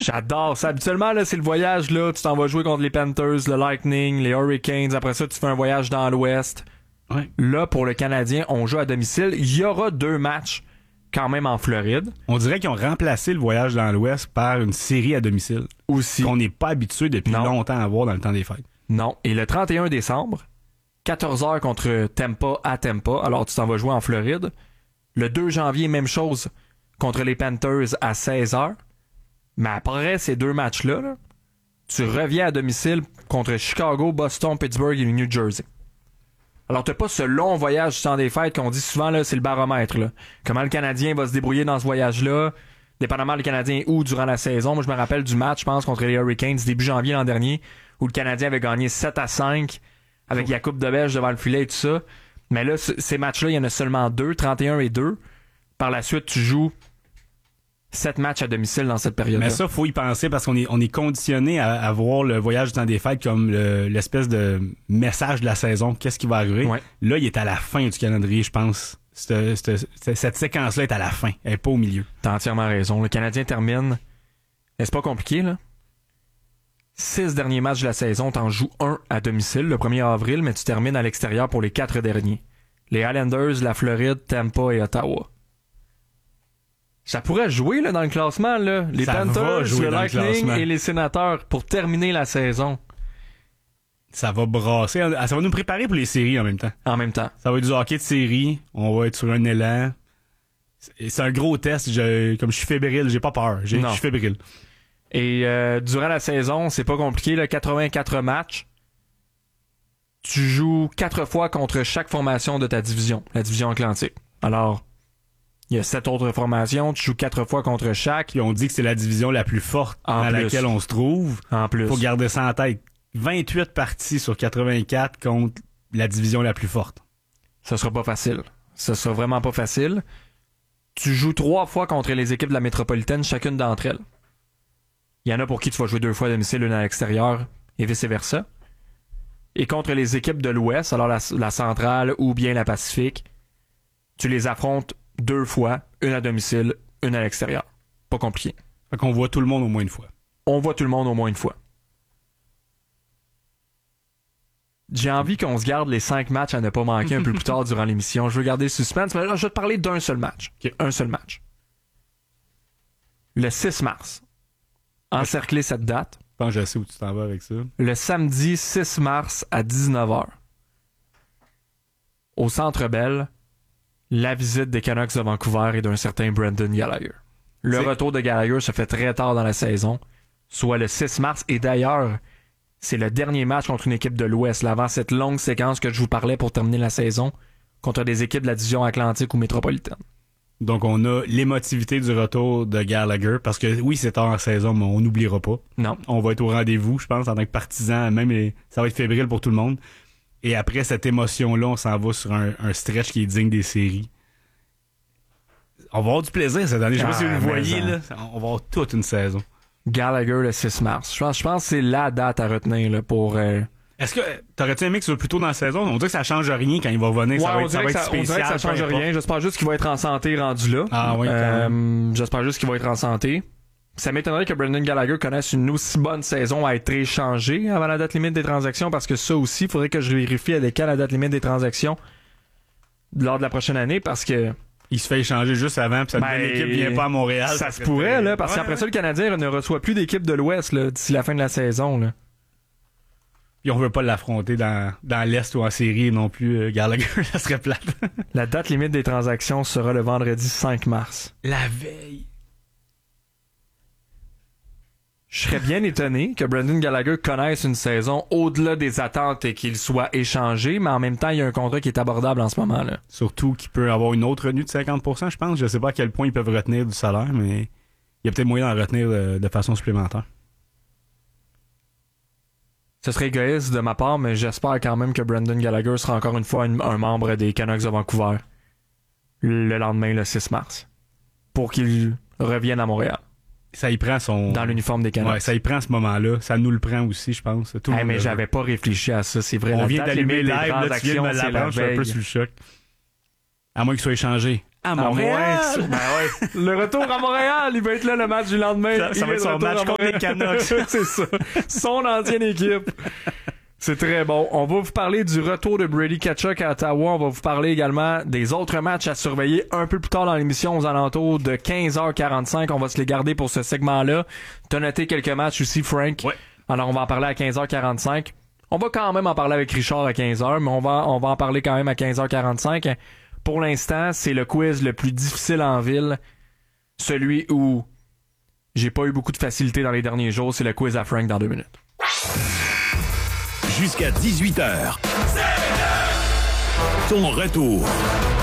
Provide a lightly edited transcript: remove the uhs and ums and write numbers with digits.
J'adore ça. Habituellement, là, c'est le voyage, là. Tu t'en vas jouer contre les Panthers, le Lightning, les Hurricanes. Après ça, tu fais un voyage dans l'Ouest. Ouais. Là, pour le Canadien, on joue à domicile. Il y aura 2 matchs quand même en Floride. On dirait qu'ils ont remplacé le voyage dans l'Ouest par une série à domicile. Aussi. Qu'on n'est pas habitué depuis longtemps à voir dans le temps des fêtes. Non. Et le 31 décembre, 14h contre Tampa à Tampa. Alors, tu t'en vas jouer en Floride. Le 2 janvier, même chose contre les Panthers à 16h. Mais après ces 2 matchs-là, là, tu reviens à domicile contre Chicago, Boston, Pittsburgh et le New Jersey. Alors, t'as pas ce long voyage du temps des fêtes qu'on dit souvent, là, c'est le baromètre, là. Comment le Canadien va se débrouiller dans ce voyage-là, dépendamment le Canadien où durant la saison. Moi, je me rappelle du match, je pense, contre les Hurricanes début janvier l'an dernier, où le Canadien avait gagné 7-5 avec Jakub Dobeš devant le filet et tout ça. Mais là, ces matchs-là, il y en a seulement 2, 31 et 2. Par la suite, tu joues 7 matchs à domicile dans cette période-là. Mais ça, faut y penser parce qu'on est conditionné à voir le voyage du temps des fêtes comme l'espèce de message de la saison. Qu'est-ce qui va arriver? Ouais. Là, il est à la fin du calendrier, je pense. Cette séquence-là est à la fin. Elle est pas au milieu. T'as entièrement raison. Le Canadien termine. C'est pas compliqué, là. 6 derniers matchs de la saison, t'en joues 1 à domicile le 1er avril, mais tu termines à l'extérieur pour les 4 derniers. Les Islanders, la Floride, Tampa et Ottawa. Ça pourrait jouer là, dans le classement, là. Les Panthers, le Lightning et les Sénateurs pour terminer la saison. Ça va brasser. Ça va nous préparer pour les séries en même temps. En même temps. Ça va être du hockey de série. On va être sur un élan. C'est un gros test. Comme je suis fébrile, j'ai pas peur. Je suis fébrile. Et durant la saison, c'est pas compliqué, là, 84 matchs. Tu joues 4 fois contre chaque formation de ta division, la division Atlantique. Alors, il y a 7 autres formations, tu joues 4 fois contre chaque. Puis on dit que c'est la division la plus forte dans laquelle on se trouve. En plus. Faut garder ça en tête. 28 parties sur 84 contre la division la plus forte. Ça sera pas facile. Ça sera vraiment pas facile. Tu joues 3 fois contre les équipes de la métropolitaine, chacune d'entre elles. Il y en a pour qui tu vas jouer 2 fois à domicile, une à l'extérieur, et vice-versa. Et contre les équipes de l'Ouest, alors la centrale ou bien la Pacifique, tu les affrontes 2 fois, une à domicile, une à l'extérieur. Pas compliqué. Fait qu'on voit tout le monde au moins une fois. On voit tout le monde au moins une fois. J'ai envie qu'on se garde les 5 matchs à ne pas manquer un peu plus tard durant l'émission. Je veux garder le suspense, mais là, je vais te parler d'un seul match. Okay. Un seul match. Le 6 mars. Encercler cette date. Je pense que je sais où tu t'en vas avec ça. Le samedi 6 mars à 19h. Au Centre Bell, la visite des Canucks de Vancouver et d'un certain Brendan Gallagher. Le retour de Gallagher se fait très tard dans la saison, soit le 6 mars. Et d'ailleurs, c'est le dernier match contre une équipe de l'Ouest, là, avant cette longue séquence que je vous parlais pour terminer la saison, contre des équipes de la division Atlantique ou métropolitaine. Donc, on a l'émotivité du retour de Gallagher, parce que oui, c'est tard en saison, mais on n'oubliera pas. Non. On va être au rendez-vous, je pense, en tant que partisans, même ça va être fébrile pour tout le monde. Et après cette émotion-là, on s'en va sur un stretch qui est digne des séries. On va avoir du plaisir cette année. Je sais pas si vous le voyez, là. On va avoir toute une saison. Gallagher le 6 mars. Je pense que c'est la date à retenir là, pour... Est-ce que t'aurais-tu aimé que ce soit plus tôt dans la saison? On dirait que ça change rien quand il va revenir. Ouais, ça va être spécial. On dirait que ça change rien. J'espère juste qu'il va être en santé rendu là. Ah oui. J'espère juste qu'il va être en santé. Ça m'étonnerait que Brendan Gallagher connaisse une aussi bonne saison à être échangé avant la date limite des transactions, parce que ça aussi, il faudrait que je vérifie avec la date limite des transactions lors de la prochaine année, parce que il se fait échanger juste avant, puis l'équipe vient pas à Montréal. Ça se pourrait, là, parce qu'après ça, le Canadien ne reçoit plus d'équipe de l'Ouest là, d'ici la fin de la saison. Là. Puis on veut pas l'affronter dans l'Est ou en série non plus. Gallagher, ça serait plate. La date limite des transactions sera le vendredi 5 mars. La veille. Je serais bien étonné que Brendan Gallagher connaisse une saison au-delà des attentes et qu'il soit échangé, mais en même temps, il y a un contrat qui est abordable en ce moment-là. Surtout qu'il peut avoir une autre retenue de 50%, je pense. Je sais pas à quel point ils peuvent retenir du salaire, mais il y a peut-être moyen d'en retenir de façon supplémentaire. Ce serait égoïste de ma part, mais j'espère quand même que Brendan Gallagher sera encore une fois un membre des Canucks de Vancouver le lendemain, le 6 mars, pour qu'il revienne à Montréal. Ça y prend son... Dans l'uniforme des Canucks. Ouais, ça y prend ce moment-là. Ça nous le prend aussi, je pense. Tout le monde mais j'avais pas réfléchi à ça. C'est vrai. On vient d'allumer live, là, tu viens de me l'apprendre, je suis un peu sous le choc. À moins qu'il soit échangé. À Montréal! Ben ouais. Le retour à Montréal, il va être là le match du lendemain. Ça va être son match contre les Canucks. C'est ça. Son ancienne équipe. C'est très bon. On va vous parler du retour de Brady Tkachuk à Ottawa. On va vous parler également des autres matchs à surveiller un peu plus tard dans l'émission aux alentours de 15h45. On va se les garder pour ce segment-là. T'as noté quelques matchs aussi, Frank. Ouais. Alors, on va en parler à 15h45. On va quand même en parler avec Richard à 15h, mais on va en parler quand même à 15h45. Pour l'instant, c'est le quiz le plus difficile en ville. Celui où j'ai pas eu beaucoup de facilité dans les derniers jours, c'est le quiz à Frank dans 2 minutes. Jusqu'à 18h. Ton retour